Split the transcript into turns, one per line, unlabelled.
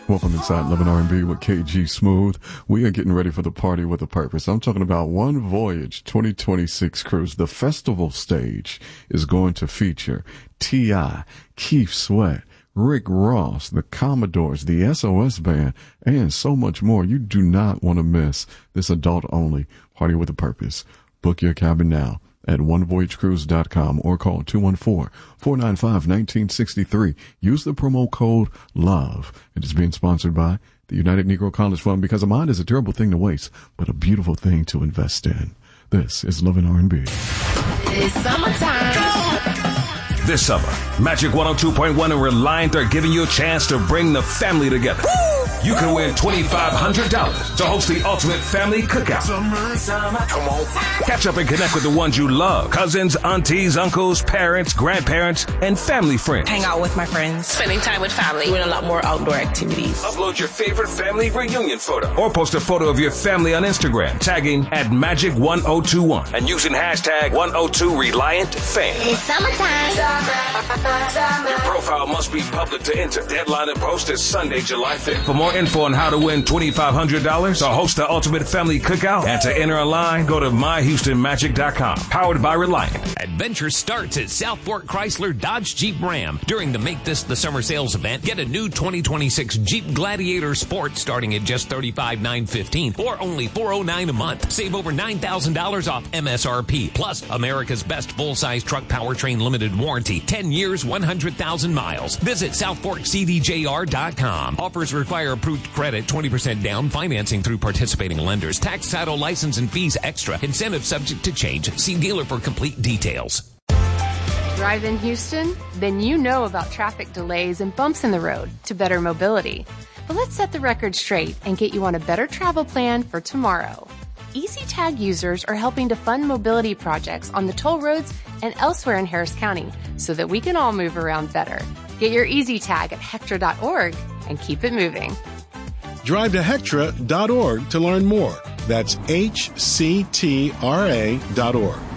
Welcome inside Love and R&B with KG Smooth. We are getting ready for the party with a purpose. I'm talking about One Voyage 2026 cruise. The festival stage is going to feature T.I., Keith Sweat, Rick Ross, the Commodores, the SOS Band, and so much more. You do not want to miss this adult-only party with a purpose. Book your cabin now at onevoyagecruise.com or call 214-495-1963. Use the promo code LOVE. It is being sponsored by the United Negro College Fund, because a mind is a terrible thing to waste, but a beautiful thing to invest in. This is Love and R&B.
It's summertime.
This summer, Magic 102.1 and Reliant are giving you a chance to bring the family together. Woo! You can win $2,500 to host the ultimate family cookout. Summer. Come on. Catch up and connect with the ones you love. Cousins, aunties, uncles, parents, grandparents, and family friends.
Hang out with my friends.
Spending time with family.
Doing a lot more outdoor activities.
Upload your favorite family reunion photo. Or post a photo of your family on Instagram, tagging at Magic1021 and using hashtag 102ReliantFam.
It's summertime.
Your profile must be public to enter. Deadline and post is Sunday, July 5th. For more info on how to win $2,500 or host the ultimate family cookout and to enter online, go to myhoustonmagic.com. Powered by Reliant.
Adventure starts at South Fork Chrysler Dodge Jeep Ram. During the Make This the Summer sales event, get a new 2026 Jeep Gladiator Sport starting at just $35,915 or only $409 a month. Save over $9,000 off MSRP. Plus, America's best full-size truck powertrain limited warranty. 10 years, 100,000 miles. Visit SouthForkCDJR.com. Offers require approved credit, 20% down, financing through participating lenders. Tax, title, license, and fees extra. Incentive subject to change. See dealer for complete details.
Drive in Houston? Then you know about traffic delays and bumps in the road to better mobility. But let's set the record straight and get you on a better travel plan for tomorrow. EasyTag users are helping to fund mobility projects on the toll roads and elsewhere in Harris County so that we can all move around better. Get your EasyTag at Hectra.org and keep it moving.
Drive to Hectra.org to learn more. That's HCTRA.org.